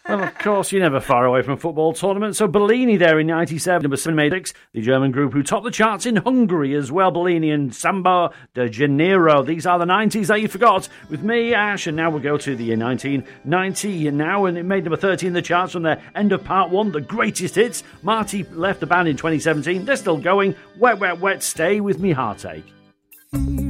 Well, of course, you're never far away from a football tournament. So Bellini there in 97, number 7 made six. The German group who topped the charts in Hungary as well. Bellini and Samba de Janeiro. These are the 90s that you forgot. With me, Ash, and now we'll go to the year 1990 now, and it made number 30 in the charts from their end of part one, the greatest hits. Marty left the band in 2017. They're still going. Wet, wet, wet, stay with me, heartache.